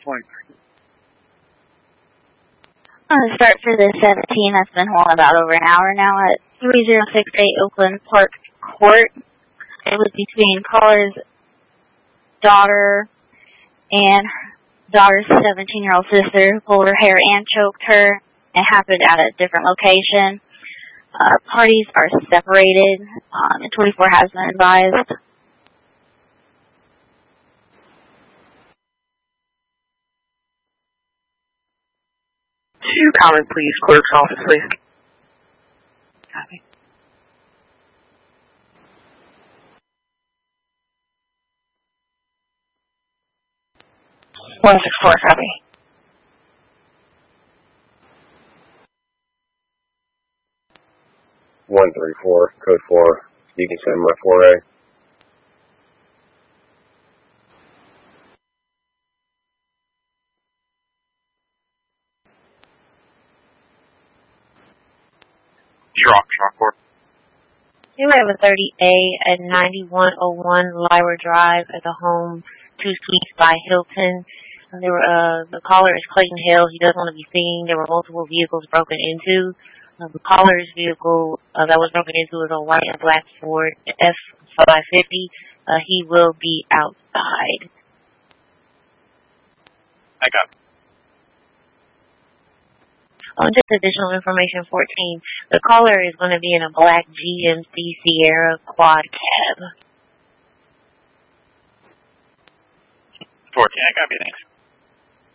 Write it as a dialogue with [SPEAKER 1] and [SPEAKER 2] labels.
[SPEAKER 1] I'm going to start for the 17 that's been holding about over an hour now at 3068 Oakland Park Court. It was between caller's daughter and daughter's 17-year-old sister who pulled her hair and choked her. It happened at a different location. Parties are separated, and 24 has been advised.
[SPEAKER 2] Two common please, clerk's office, please. Copy. One 164, copy.
[SPEAKER 3] One 134, code 4. You can send my 4A.
[SPEAKER 4] Shockport.
[SPEAKER 5] We have a 30A at 9101 Lyra Drive at the home 2 Suites by Hilton. The caller is Clayton Hill. He doesn't want to be seen. There were multiple vehicles broken into. The caller's vehicle that was broken into was a white and black Ford F550. He will be outside.
[SPEAKER 4] I got it.
[SPEAKER 5] Just additional information, 14. The caller is going to be in a black GMC Sierra quad cab.
[SPEAKER 4] 14, I got you, thanks.